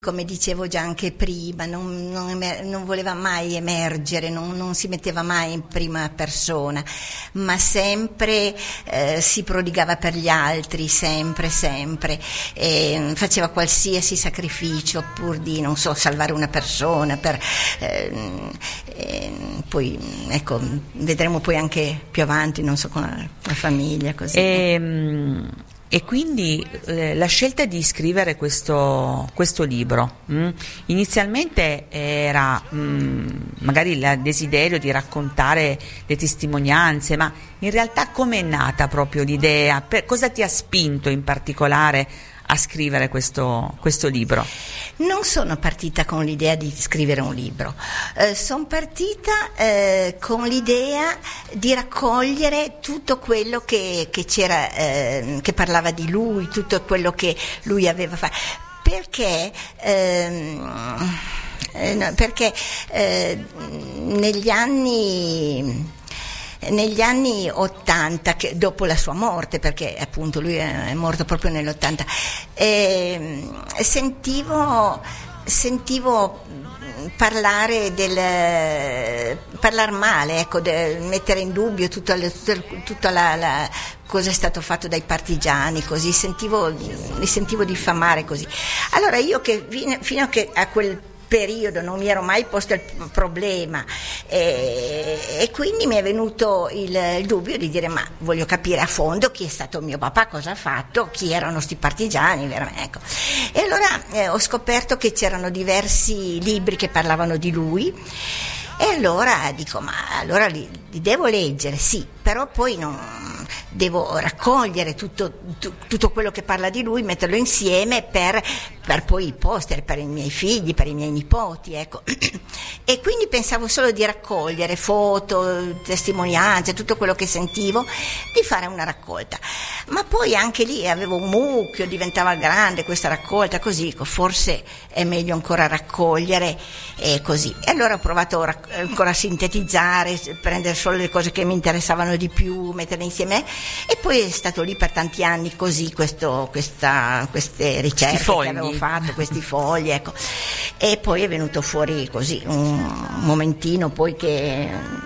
Come dicevo già anche prima, non voleva mai emergere, non si metteva mai in prima persona, ma sempre si prodigava per gli altri, sempre, faceva qualsiasi sacrificio pur di, non so, salvare una persona, poi ecco, vedremo poi anche più avanti, non so, con la famiglia, così. E quindi la scelta di scrivere questo libro, inizialmente era magari il desiderio di raccontare le testimonianze, ma in realtà com'è nata proprio l'idea? Cosa ti ha spinto in particolare a scrivere questo libro? Non sono partita con l'idea di scrivere un libro, sono partita con l'idea di raccogliere tutto quello che c'era, che parlava di lui, tutto quello che lui aveva fatto, perché negli anni 80, dopo la sua morte, perché appunto lui è morto proprio nell'80, sentivo parlare male, ecco, mettere in dubbio tutta la cosa è stato fatto dai partigiani, così li sentivo diffamare così. Allora io, che fino a quel periodo non mi ero mai posto il problema, e quindi mi è venuto il dubbio di dire: ma voglio capire a fondo chi è stato mio papà, cosa ha fatto, chi erano sti partigiani veramente, ecco. E allora ho scoperto che c'erano diversi libri che parlavano di lui, e allora dico: ma allora li devo leggere, sì, però poi devo raccogliere tutto quello che parla di lui, metterlo insieme per poi i poster, per i miei figli, per i miei nipoti, ecco. E quindi pensavo solo di raccogliere foto, testimonianze, tutto quello che sentivo, di fare una raccolta. Ma poi anche lì avevo un mucchio, diventava grande questa raccolta, così dico: forse è meglio ancora raccogliere, e così. E allora ho provato ancora a sintetizzare, prendere solo le cose che mi interessavano di più, metterle insieme, e poi è stato lì per tanti anni così queste ricerche che avevo fatto, questi fogli, ecco. E poi è venuto fuori così un momentino, poi che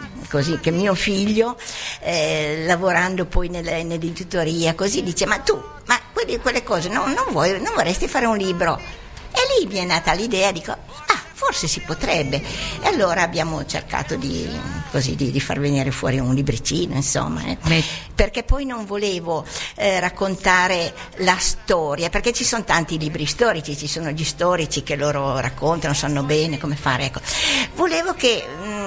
mio figlio, lavorando poi nell'editoria, così dice: ma quelle cose non vorresti fare un libro? E lì mi è nata l'idea, dico: forse si potrebbe. E allora abbiamo cercato di far venire fuori un libricino, insomma, perché poi non volevo raccontare la storia, perché ci sono tanti libri storici, ci sono gli storici che loro raccontano, sanno bene come fare, ecco. Volevo che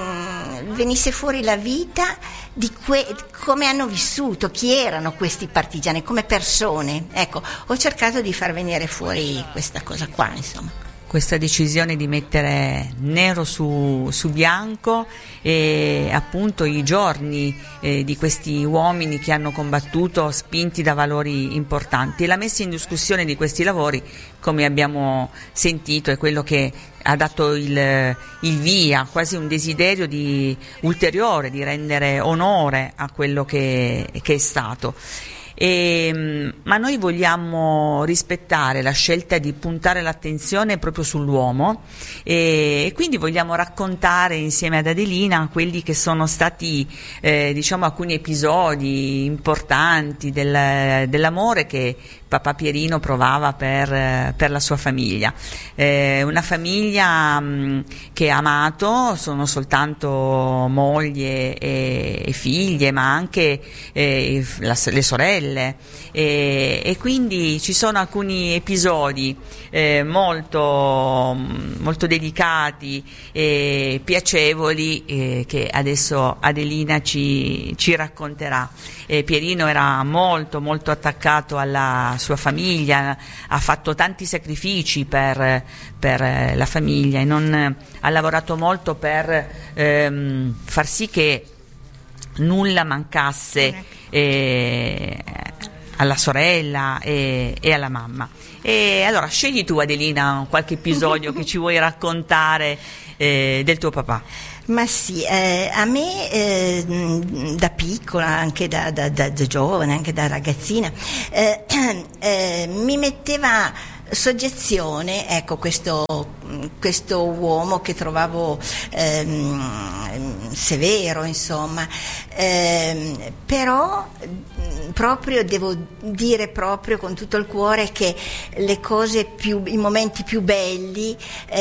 venisse fuori la vita di come hanno vissuto, chi erano questi partigiani come persone, ecco. Ho cercato di far venire fuori questa cosa qua, insomma. Questa decisione di mettere nero su bianco, e appunto i giorni di questi uomini che hanno combattuto spinti da valori importanti, e la messa in discussione di questi lavori, come abbiamo sentito, è quello che ha dato il via, quasi un desiderio ulteriore di rendere onore a quello che è stato. Ma noi vogliamo rispettare la scelta di puntare l'attenzione proprio sull'uomo, e quindi vogliamo raccontare insieme ad Adelina quelli che sono stati alcuni episodi importanti dell'amore che papà Pierino provava per la sua famiglia, una famiglia che ha amato, sono soltanto moglie e figlie, ma anche le sorelle, e quindi ci sono alcuni episodi molto, molto delicati e piacevoli, che adesso Adelina ci racconterà. Pierino era molto, molto attaccato alla sua famiglia, ha fatto tanti sacrifici per la famiglia, e ha lavorato molto per far sì che nulla mancasse alla sorella e alla mamma. E allora scegli tu, Adelina, qualche episodio che ci vuoi raccontare del tuo papà. Ma sì, a me da piccola, anche da giovane, anche da ragazzina, mi metteva soggezione, ecco, questo uomo che trovavo severo, insomma, però proprio devo dire proprio con tutto il cuore che i momenti più belli,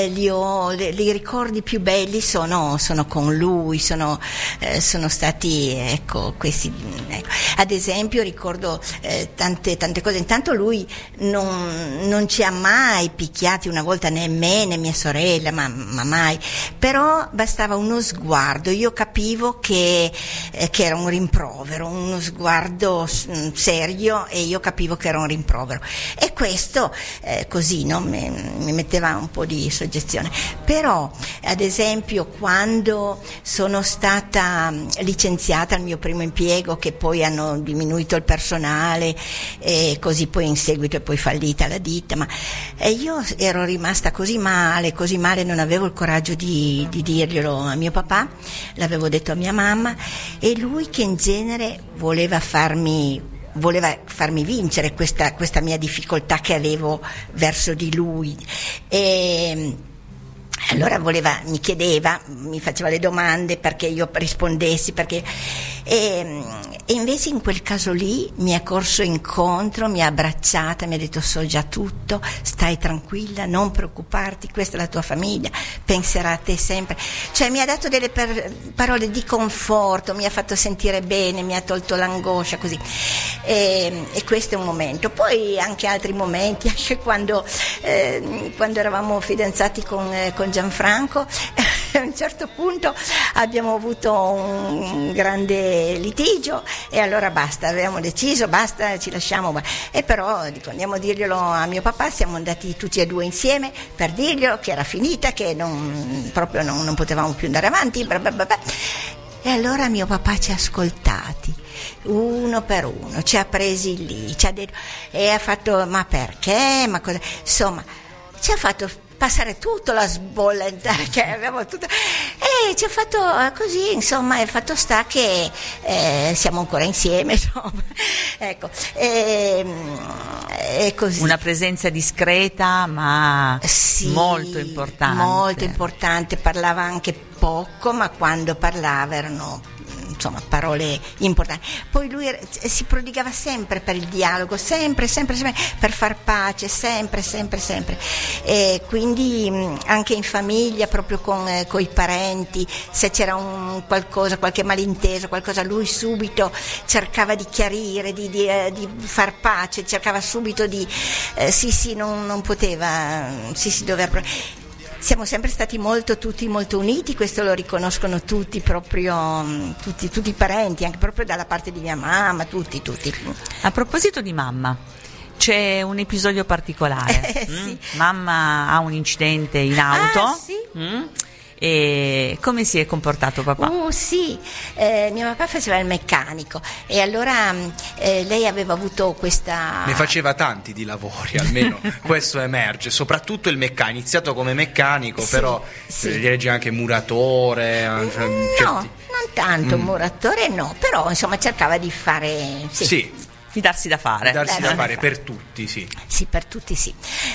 i ricordi più belli sono con lui, sono stati, ecco, questi, ecco. Ad esempio ricordo tante cose. Intanto lui non ci ha mai picchiati una volta, né me né mia sorella, ma mai, però bastava uno sguardo, io capivo che era un rimprovero, uno sguardo serio, e io capivo che era un rimprovero, e questo così, no, mi metteva un po' di soggezione. Però ad esempio quando sono stata licenziata al mio primo impiego, che poi hanno diminuito il personale e così poi in seguito è poi fallita la ditta, ma io ero rimasta così male, non avevo il coraggio di dirglielo a mio papà, l'avevo detto a mia mamma, e lui, che in genere voleva farmi vincere questa mia difficoltà che avevo verso di lui, e allora mi chiedeva, mi faceva le domande perché io rispondessi, e invece in quel caso lì mi è corso incontro, mi ha abbracciata, mi ha detto: so già tutto, stai tranquilla, non preoccuparti, questa è la tua famiglia, penserà a te sempre. Cioè mi ha dato delle parole di conforto, mi ha fatto sentire bene, mi ha tolto l'angoscia, così, e questo è un momento. Poi anche altri momenti, anche quando eravamo fidanzati con Gianfranco, a un certo punto abbiamo avuto un grande litigio, e allora basta, avevamo deciso, basta, ci lasciamo, e però dico, andiamo a dirglielo a mio papà. Siamo andati tutti e due insieme per dirglielo che era finita, che non potevamo più andare avanti, bla bla bla bla. E allora mio papà ci ha ascoltati uno per uno, ci ha presi lì, ci ha detto, e ha fatto: ma perché, ma cosa, insomma ci ha fatto passare tutto la sbolla, cioè abbiamo tutto, e ci ha fatto così, insomma, è fatto sta che siamo ancora insieme, insomma, ecco, e così. Una presenza discreta ma sì, molto importante, parlava anche poco, ma quando parlava erano, insomma, parole importanti. Poi lui si prodigava sempre per il dialogo, sempre per far pace, sempre, e quindi anche in famiglia, proprio con i parenti, se c'era qualche malinteso, qualcosa, lui subito cercava di chiarire, di far pace, cercava subito non poteva, doveva. Siamo sempre stati tutti molto uniti, questo lo riconoscono tutti, proprio tutti i parenti, anche proprio dalla parte di mia mamma, tutti. A proposito di mamma, c'è un episodio particolare. Sì. Mamma ha un incidente in auto. Sì. E come si è comportato papà? Sì, mio papà faceva il meccanico, e allora lei aveva avuto questa... Ne faceva tanti di lavori, almeno questo emerge, soprattutto il meccanico, ha iniziato come meccanico, sì, però sì. Gli legge anche muratore, no, non tanto muratore, no, però insomma cercava di fare... Sì. Di darsi da fare. Per tutti, sì. Sì, per tutti sì.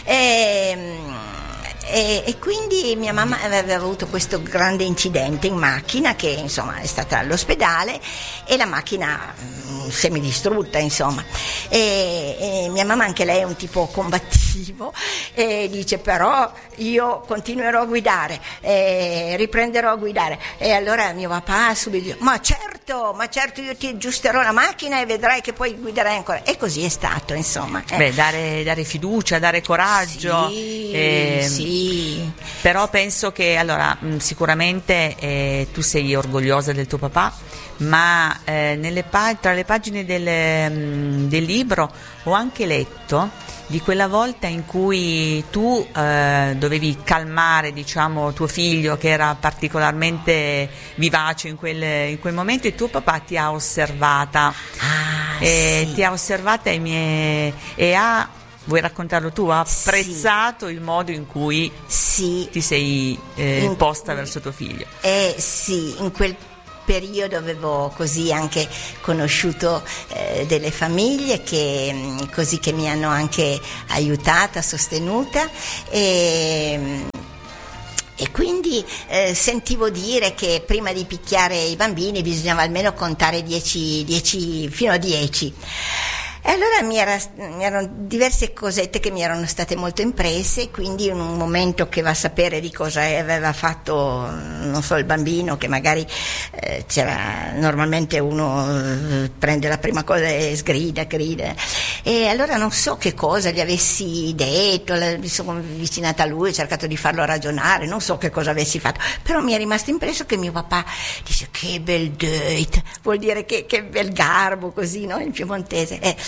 E quindi mia mamma aveva avuto questo grande incidente in macchina, che insomma è stata all'ospedale, e la macchina semidistrutta, insomma, e mia mamma, anche lei è un tipo combattivo, e dice: però io continuerò a guidare, riprenderò a guidare. E allora mio papà subito dice: ma certo, io ti aggiusterò la macchina e vedrai che poi guiderai ancora. E così è stato, insomma. Dare fiducia, dare coraggio. Sì. Però penso che, allora, sicuramente tu sei orgogliosa del tuo papà, ma tra le pagine del libro ho anche letto di quella volta in cui tu dovevi calmare, diciamo, tuo figlio, che era particolarmente vivace in quel momento, e tuo papà ti ha osservata. Sì. Ti ha osservata e ha... Vuoi raccontarlo tu? Ha apprezzato il modo in cui ti sei posta verso tuo figlio. Sì, in quel periodo avevo così anche conosciuto delle famiglie che mi hanno anche aiutata, sostenuta, e quindi sentivo dire che prima di picchiare i bambini bisognava almeno contare 10 fino a 10. E allora erano diverse cosette che mi erano state molto impresse, quindi in un momento che va a sapere di cosa aveva fatto, non so, il bambino, che magari normalmente uno prende la prima cosa e grida, e allora non so che cosa gli avessi detto, mi sono avvicinata a lui, ho cercato di farlo ragionare, non so che cosa avessi fatto, però mi è rimasto impresso che mio papà dice: che bel date, vuol dire che bel garbo, così, no, in piemontese.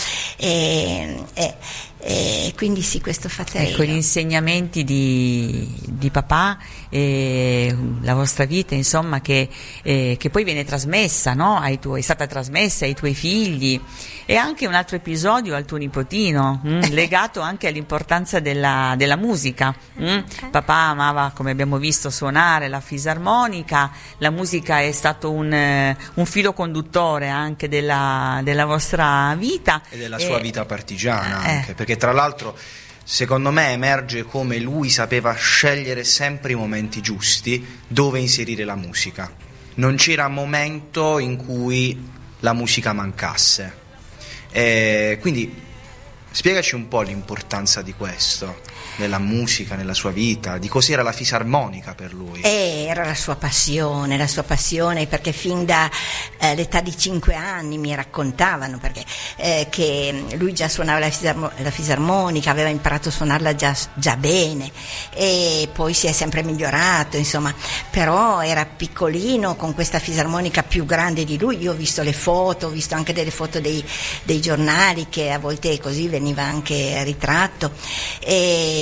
Quindi sì, questo Fattarello. Ecco, gli insegnamenti di papà, la vostra vita, insomma, che poi viene trasmessa, no? È stata trasmessa ai tuoi figli, e anche un altro episodio al tuo nipotino, legato anche all'importanza della musica. Papà amava, come abbiamo visto, suonare la fisarmonica, la musica è stato un filo conduttore anche della vostra vita. E della sua vita partigiana anche, perché tra l'altro secondo me emerge come lui sapeva scegliere sempre i momenti giusti dove inserire la musica. Non c'era momento in cui la musica mancasse. Quindi spiegaci un po' l'importanza di questo, della musica nella sua vita, di cos'era la fisarmonica per lui. Era la sua passione, perché fin dall'età di 5 anni mi raccontavano che lui già suonava la fisarmonica, aveva imparato a suonarla già bene, e poi si è sempre migliorato, insomma, però era piccolino con questa fisarmonica più grande di lui. Io ho visto le foto, ho visto anche delle foto dei giornali, che a volte così veniva anche ritratto, e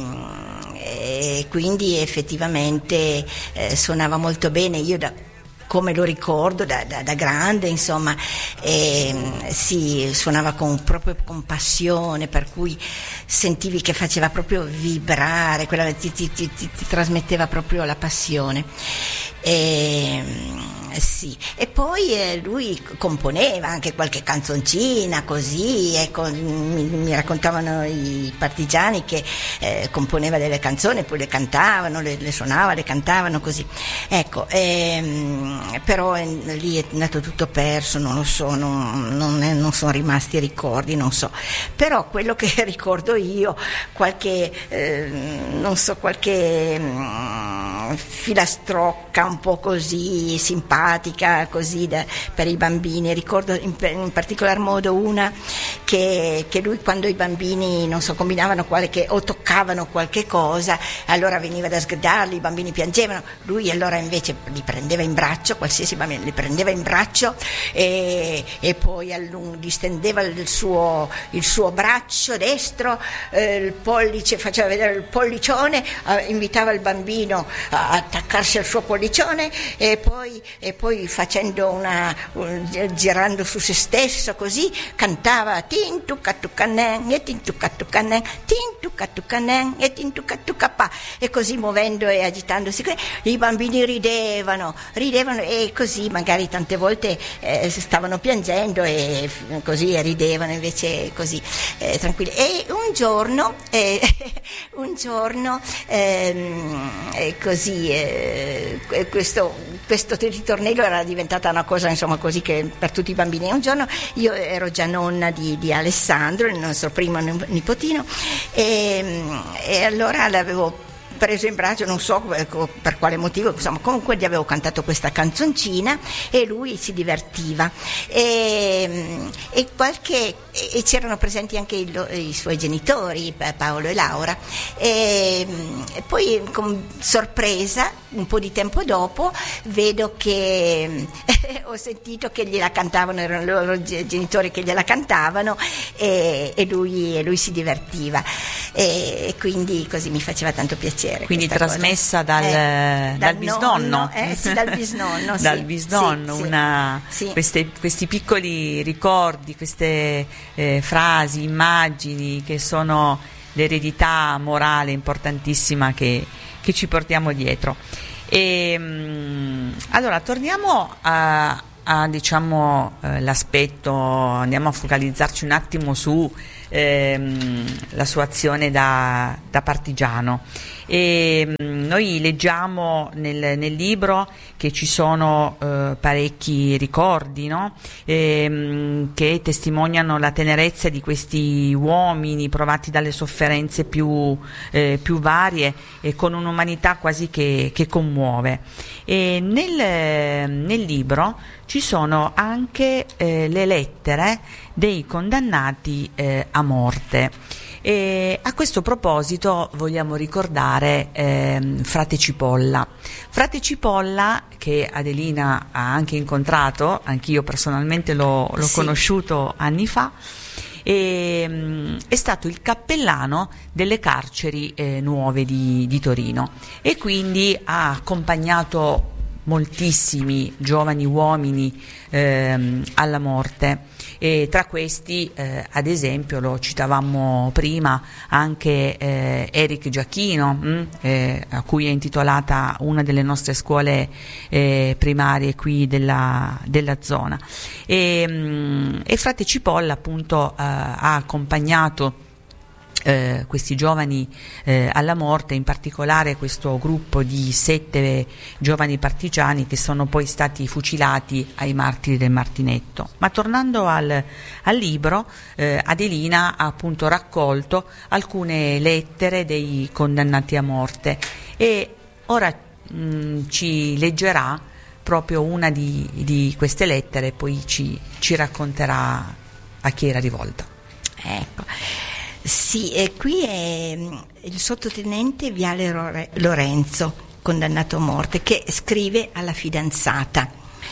quindi effettivamente suonava molto bene. Io come lo ricordo da grande, insomma, suonava proprio con passione, per cui sentivi che faceva proprio vibrare, ti trasmetteva proprio la passione. Sì. E poi lui componeva anche qualche canzoncina, così, ecco, mi raccontavano i partigiani che componeva delle canzoni, poi le cantavano, le suonava, le cantavano, così, ecco. Però lì è nato tutto perso, non lo so, non sono rimasti ricordi, non so, però quello che ricordo io, qualche filastrocca un po' così simpatica, così per i bambini. Ricordo in particolar modo una che lui, quando i bambini, non so, combinavano o toccavano qualche cosa, allora veniva da sgridarli, i bambini piangevano, lui allora invece li prendeva in braccio, qualsiasi bambino li prendeva in braccio, e poi distendeva il suo braccio destro, il pollice, faceva vedere il pollicione, invitava il bambino a attaccarsi al suo pollicione, e poi facendo girando su se stesso, così cantava tin tucca tuccanen e tin tucca tuccanen, tin tucca tuccanen e tin tucca tuccapà, e così muovendo e agitandosi. I bambini ridevano, e così magari tante volte stavano piangendo e così ridevano, invece così tranquilli. E un giorno così questo ritornello era diventata una cosa, insomma, così, che per tutti i bambini. E un giorno io ero già nonna di Alessandro, il nostro primo nipotino, e allora l'avevo preso in braccio, non so per quale motivo, insomma, comunque gli avevo cantato questa canzoncina e lui si divertiva, e c'erano presenti anche i suoi genitori, Paolo e Laura, e poi con sorpresa, un po' di tempo dopo, vedo che ho sentito che gliela cantavano, erano i loro genitori che gliela cantavano, e lui si divertiva, e quindi così mi faceva tanto piacere. Quindi trasmessa dal bisnonno. Sì, dal bisnonno. Dal bisnonno, sì. Questi piccoli ricordi, queste frasi, immagini, che sono l'eredità morale importantissima che ci portiamo dietro. Allora torniamo a diciamo l'aspetto, andiamo a focalizzarci un attimo su la sua azione da partigiano. Noi leggiamo nel libro che ci sono parecchi ricordi, no? Che testimoniano la tenerezza di questi uomini provati dalle sofferenze più varie e con un'umanità quasi che commuove. E nel libro ci sono anche le lettere dei condannati a morte. E a questo proposito vogliamo ricordare frate Cipolla. Frate Cipolla, che Adelina ha anche incontrato, anch'io personalmente l'ho conosciuto anni fa, è stato il cappellano delle carceri nuove di Torino, e quindi ha accompagnato moltissimi giovani uomini alla morte, e tra questi ad esempio, lo citavamo prima, anche Eric Giacchino, a cui è intitolata una delle nostre scuole primarie qui della zona, e frate Cipolla appunto ha accompagnato questi giovani alla morte, in particolare questo gruppo di 7 giovani partigiani che sono poi stati fucilati ai martiri del Martinetto. Ma tornando al libro, Adelina ha appunto raccolto alcune lettere dei condannati a morte, e ora ci leggerà proprio una di queste lettere, e poi ci racconterà a chi era rivolta. Ecco. Sì, e qui è il sottotenente Viale Lorenzo, condannato a morte, che scrive alla fidanzata.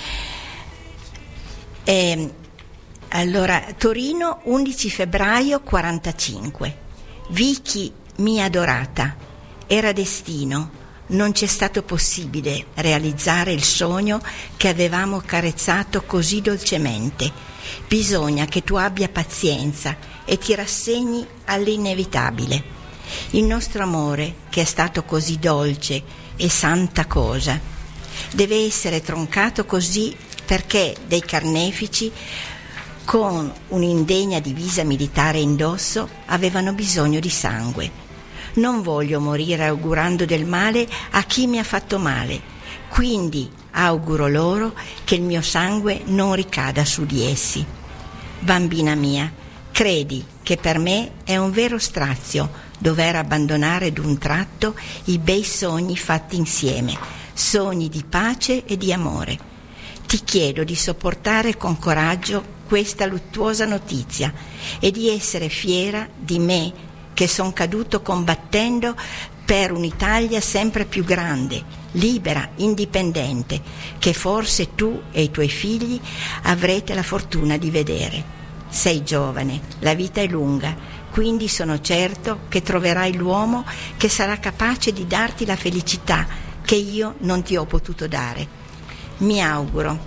Allora, Torino, 11 febbraio 45. Vicky, mia adorata, era destino, non c'è stato possibile realizzare il sogno che avevamo carezzato così dolcemente. Bisogna che tu abbia pazienza e ti rassegni all'inevitabile. Il nostro amore, che è stato così dolce e santa cosa, deve essere troncato così, perché dei carnefici con un'indegna divisa militare indosso avevano bisogno di sangue. Non voglio morire augurando del male a chi mi ha fatto male, quindi auguro loro che il mio sangue non ricada su di essi. Bambina mia, credi che per me è un vero strazio dover abbandonare d'un tratto i bei sogni fatti insieme, sogni di pace e di amore. Ti chiedo di sopportare con coraggio questa luttuosa notizia e di essere fiera di me che son caduto combattendo per un'Italia sempre più grande, libera, indipendente, che forse tu e i tuoi figli avrete la fortuna di vedere. Sei giovane, la vita è lunga, quindi sono certo che troverai l'uomo che sarà capace di darti la felicità che io non ti ho potuto dare. Mi auguro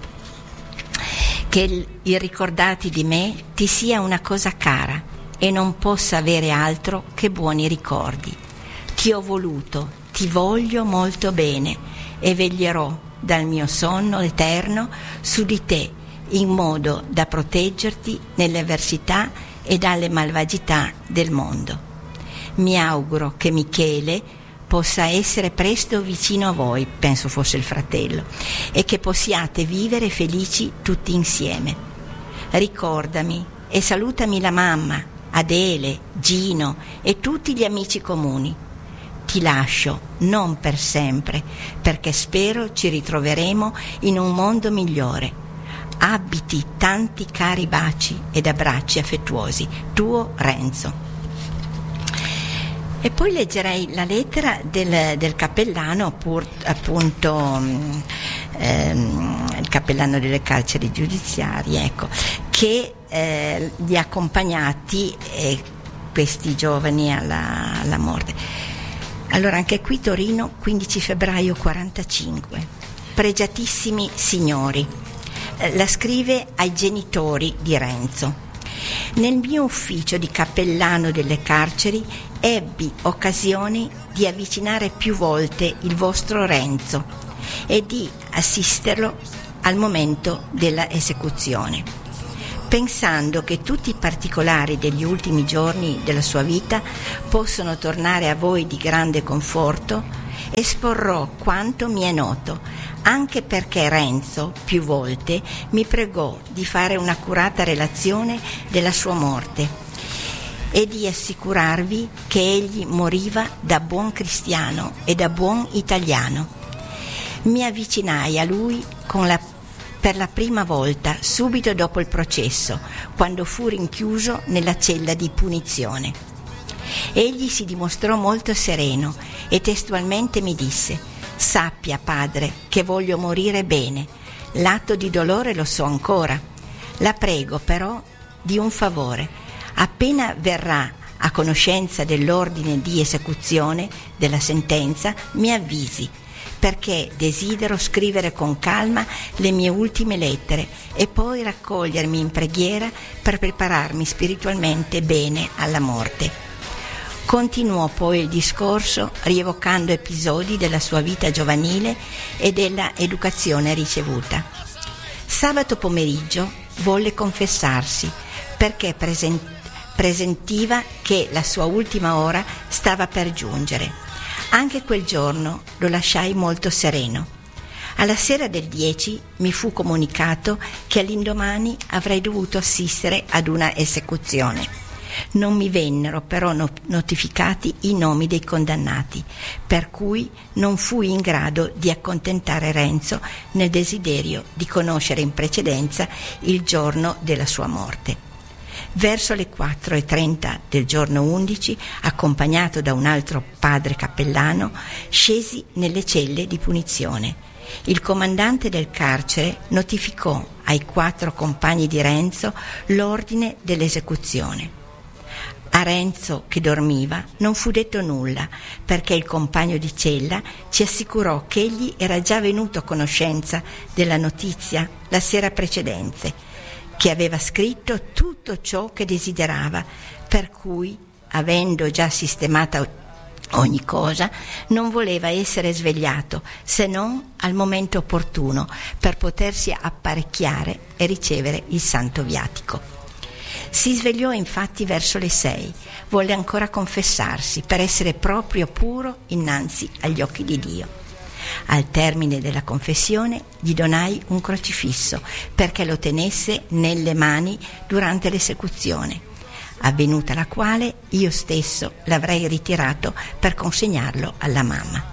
che il ricordarti di me ti sia una cosa cara e non possa avere altro che buoni ricordi. Ti ho voluto, ti voglio molto bene e veglierò dal mio sonno eterno su di te, in modo da proteggerti nelle avversità e dalle malvagità del mondo. Mi auguro che Michele possa essere presto vicino a voi, penso fosse il fratello, e che possiate vivere felici tutti insieme. Ricordami e salutami la mamma, Adele, Gino e tutti gli amici comuni. Ti lascio, non per sempre, perché spero ci ritroveremo in un mondo migliore. Abiti tanti cari baci ed abbracci affettuosi. Tuo Renzo. E poi leggerei la lettera del cappellano, appunto il cappellano delle carceri giudiziarie, ecco, che li ha accompagnati questi giovani alla morte. Allora, anche qui Torino, 15 febbraio 45. Pregiatissimi signori, la scrive ai genitori di Renzo. Nel mio ufficio di cappellano delle carceri ebbi occasione di avvicinare più volte il vostro Renzo e di assisterlo al momento della esecuzione. Pensando che tutti i particolari degli ultimi giorni della sua vita possono tornare a voi di grande conforto, esporrò quanto mi è noto, anche perché Renzo più volte mi pregò di fare un'accurata relazione della sua morte e di assicurarvi che egli moriva da buon cristiano e da buon italiano. Mi avvicinai a lui per la prima volta subito dopo il processo, quando fu rinchiuso nella cella di punizione. Egli si dimostrò molto sereno e testualmente mi disse: «Sappia, padre, che voglio morire bene. L'atto di dolore lo so ancora. La prego però di un favore. Appena verrà a conoscenza dell'ordine di esecuzione della sentenza, mi avvisi, perché desidero scrivere con calma le mie ultime lettere e poi raccogliermi in preghiera per prepararmi spiritualmente bene alla morte». Continuò poi il discorso rievocando episodi della sua vita giovanile e della educazione ricevuta. Sabato pomeriggio volle confessarsi perché presentiva che la sua ultima ora stava per giungere. Anche quel giorno lo lasciai molto sereno. Alla sera del 10 mi fu comunicato che all'indomani avrei dovuto assistere ad una esecuzione. Non mi vennero però notificati i nomi dei condannati, per cui non fui in grado di accontentare Renzo nel desiderio di conoscere in precedenza il giorno della sua morte. Verso le 4:30 del giorno 11, accompagnato da un altro padre cappellano, scesi nelle celle di punizione. Il comandante del carcere notificò ai 4 compagni di Renzo l'ordine dell'esecuzione. A Renzo, che dormiva, non fu detto nulla, perché il compagno di cella ci assicurò che egli era già venuto a conoscenza della notizia la sera precedente, che aveva scritto tutto ciò che desiderava, per cui, avendo già sistemata ogni cosa, non voleva essere svegliato se non al momento opportuno per potersi apparecchiare e ricevere il santo viatico. Si svegliò infatti verso le 6, volle ancora confessarsi per essere proprio puro innanzi agli occhi di Dio. Al termine della confessione gli donai un crocifisso perché lo tenesse nelle mani durante l'esecuzione, avvenuta la quale io stesso l'avrei ritirato per consegnarlo alla mamma.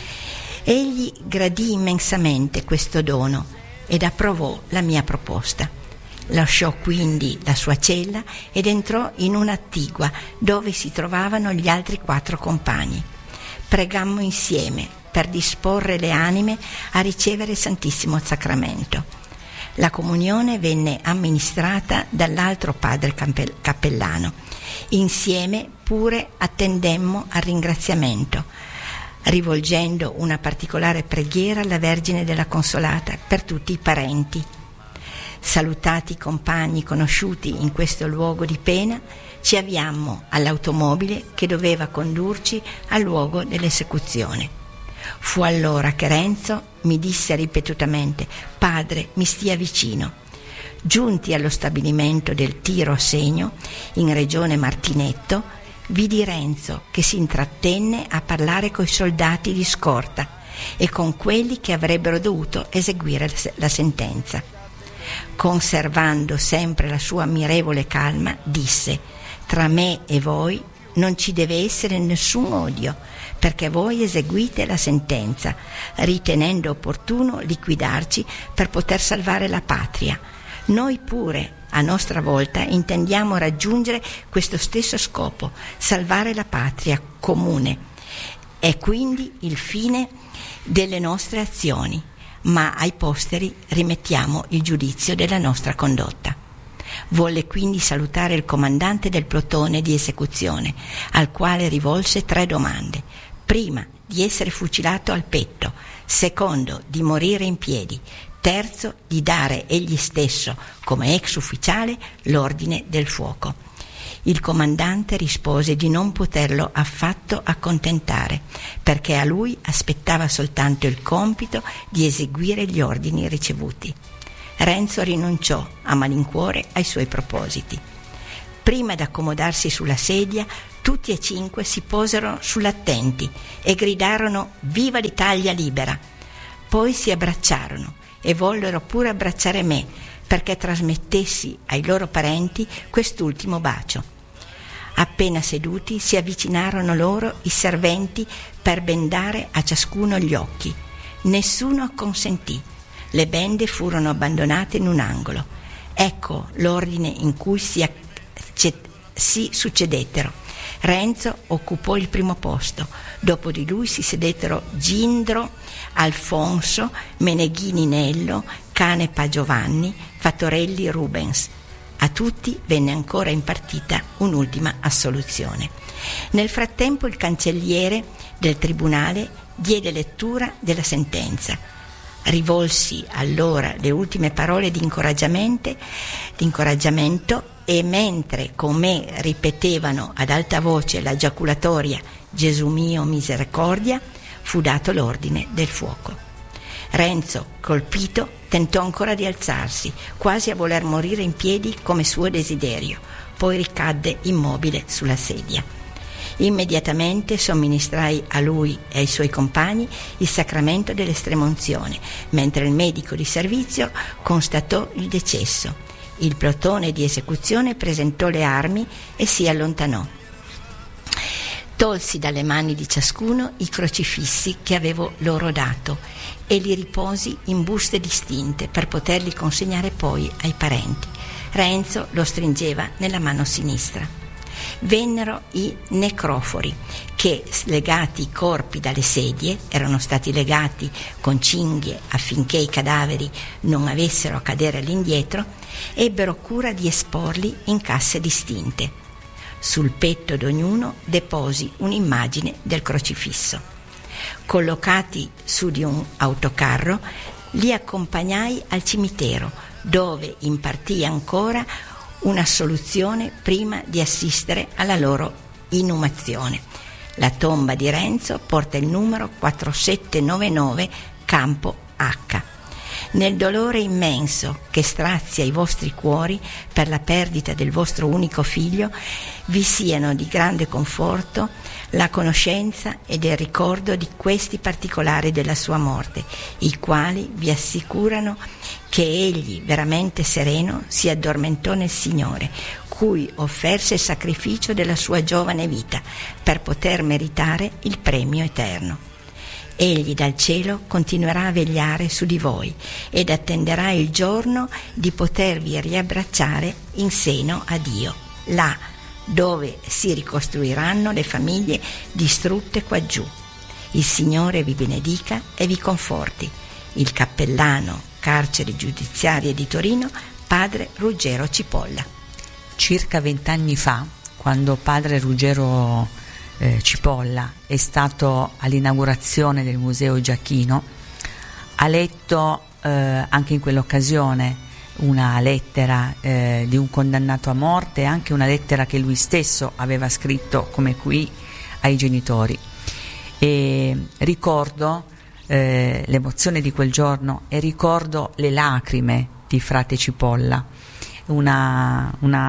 Egli gradì immensamente questo dono ed approvò la mia proposta. Lasciò quindi la sua cella ed entrò in un'attigua dove si trovavano gli altri 4 compagni. Pregammo insieme per disporre le anime a ricevere il Santissimo Sacramento. La comunione venne amministrata dall'altro padre cappellano. Insieme pure attendemmo al ringraziamento, rivolgendo una particolare preghiera alla Vergine della Consolata per tutti i parenti. Salutati i compagni conosciuti in questo luogo di pena, ci avviammo all'automobile che doveva condurci al luogo dell'esecuzione. Fu allora che Renzo mi disse ripetutamente: «Padre, mi stia vicino». Giunti allo stabilimento del tiro a segno, in regione Martinetto, vidi Renzo che si intrattenne a parlare coi soldati di scorta e con quelli che avrebbero dovuto eseguire la sentenza. Conservando sempre la sua ammirevole calma, disse: «Tra me e voi non ci deve essere nessun odio, perché voi eseguite la sentenza, ritenendo opportuno liquidarci per poter salvare la patria. Noi pure, a nostra volta, intendiamo raggiungere questo stesso scopo, salvare la patria comune. È quindi il fine delle nostre azioni, ma ai posteri rimettiamo il giudizio della nostra condotta». Volle quindi salutare il comandante del plotone di esecuzione, al quale rivolse 3 domande: prima, di essere fucilato al petto; secondo, di morire in piedi; terzo, di dare egli stesso, come ex ufficiale, l'ordine del fuoco. Il comandante rispose di non poterlo affatto accontentare, perché a lui aspettava soltanto il compito di eseguire gli ordini ricevuti. Renzo rinunciò a malincuore ai suoi propositi. Prima d'accomodarsi sulla sedia, tutti e 5 si posero sull'attenti e gridarono «Viva l'Italia libera!». Poi si abbracciarono e vollero pure abbracciare me, perché trasmettessi ai loro parenti quest'ultimo bacio. Appena seduti si avvicinarono loro i serventi per bendare a ciascuno gli occhi. Nessuno acconsentì. Le bende furono abbandonate in un angolo. Ecco l'ordine in cui si succedettero. Renzo occupò il primo posto, dopo di lui si sedettero Gindro, Alfonso, Meneghini Nello, Canepa Giovanni, Fattorelli Rubens. A tutti venne ancora impartita un'ultima assoluzione. Nel frattempo il cancelliere del tribunale diede lettura della sentenza. Rivolsi allora le ultime parole di incoraggiamento e mentre con me ripetevano ad alta voce la giaculatoria «Gesù mio, misericordia», fu dato l'ordine del fuoco. Renzo, colpito, tentò ancora di alzarsi, quasi a voler morire in piedi come suo desiderio, poi ricadde immobile sulla sedia. Immediatamente somministrai a lui e ai suoi compagni il sacramento dell'estremunzione, mentre il medico di servizio constatò il decesso. Il plotone di esecuzione presentò le armi e si allontanò. Tolsi dalle mani di ciascuno i crocifissi che avevo loro dato e li riposi in buste distinte per poterli consegnare poi ai parenti. Renzo lo stringeva nella mano sinistra. Vennero i necrofori che, slegati i corpi dalle sedie, erano stati legati con cinghie affinché i cadaveri non avessero a cadere all'indietro, ebbero cura di esporli in casse distinte. Sul petto d'ognuno deposi un'immagine del crocifisso. Collocati su di un autocarro, li accompagnai al cimitero, dove impartii ancora un'assoluzione prima di assistere alla loro inumazione. La tomba di Renzo porta il numero 4799 Campo H. Nel dolore immenso che strazia i vostri cuori per la perdita del vostro unico figlio, vi siano di grande conforto la conoscenza ed il ricordo di questi particolari della sua morte, i quali vi assicurano che egli, veramente sereno, si addormentò nel Signore, cui offerse il sacrificio della sua giovane vita per poter meritare il premio eterno. Egli dal cielo continuerà a vegliare su di voi ed attenderà il giorno di potervi riabbracciare in seno a Dio, là dove si ricostruiranno le famiglie distrutte quaggiù. Il Signore vi benedica e vi conforti. Il cappellano, carcere giudiziarie di Torino, padre Ruggero Cipolla. Circa 20 anni fa, quando padre Ruggero Cipolla è stato all'inaugurazione del Museo Giachino, ha letto anche in quell'occasione una lettera di un condannato a morte e anche una lettera che lui stesso aveva scritto come qui ai genitori, e ricordo l'emozione di quel giorno e ricordo le lacrime di frate Cipolla, un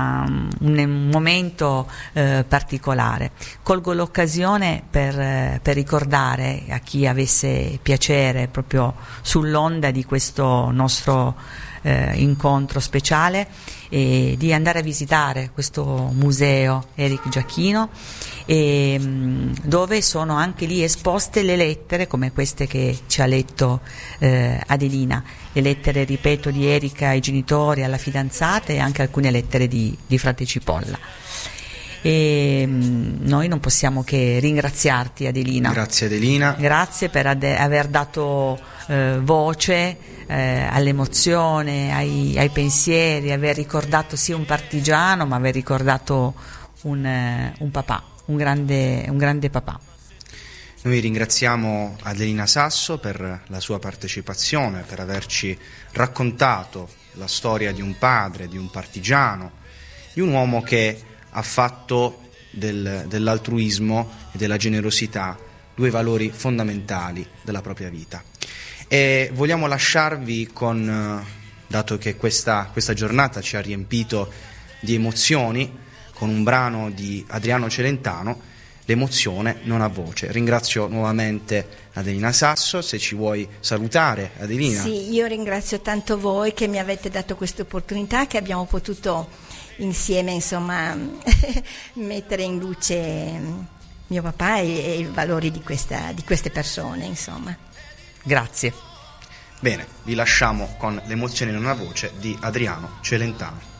momento particolare. Colgo l'occasione per ricordare a chi avesse piacere, proprio sull'onda di questo nostro incontro speciale, di andare a visitare questo museo Eric Giachino, dove sono anche lì esposte le lettere come queste che ci ha letto Adelina, le lettere, ripeto, di Erika ai genitori, alla fidanzata, e anche alcune lettere di frate Cipolla. E noi non possiamo che ringraziarti, Adelina. Grazie Adelina. Grazie per aver dato voce all'emozione, ai pensieri, aver ricordato sì un partigiano, ma aver ricordato un papà, un grande papà. Noi ringraziamo Adelina Sasso per la sua partecipazione, per averci raccontato la storia di un padre, di un partigiano, di un uomo che ha fatto dell'altruismo e della generosità 2 valori fondamentali della propria vita. E vogliamo lasciarvi con, dato che questa giornata ci ha riempito di emozioni, con un brano di Adriano Celentano, L'emozione non ha voce. Ringrazio nuovamente Adelina Sasso, se ci vuoi salutare, Adelina. Sì, io ringrazio tanto voi che mi avete dato questa opportunità, che abbiamo potuto insieme, insomma, mettere in luce mio papà e i valori di queste persone, insomma. Grazie. Bene, vi lasciamo con L'emozione non ha voce di Adriano Celentano.